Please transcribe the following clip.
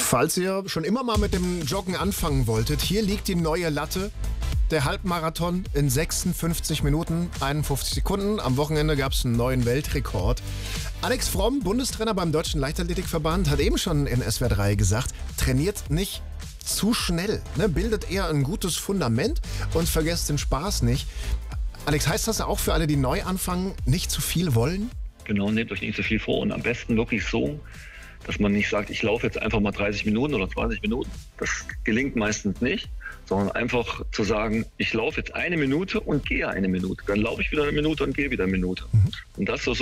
Falls ihr schon immer mal mit dem Joggen anfangen wolltet, hier liegt die neue Latte. Der Halbmarathon in 56 Minuten, 51 Sekunden. Am Wochenende gab es einen neuen Weltrekord. Alex Fromm, Bundestrainer beim Deutschen Leichtathletikverband, hat eben schon in SWR 3 gesagt, trainiert nicht zu schnell, ne? Bildet eher ein gutes Fundament und vergesst den Spaß nicht. Alex, heißt das auch für alle, die neu anfangen, nicht zu viel wollen? Genau, nehmt euch nicht zu viel vor und am besten wirklich so, dass man nicht sagt, ich laufe jetzt einfach mal 30 Minuten oder 20 Minuten. Das gelingt meistens nicht, sondern einfach zu sagen, ich laufe jetzt 1 Minute und gehe 1 Minute. Dann laufe ich wieder 1 Minute und gehe wieder 1 Minute. Und das so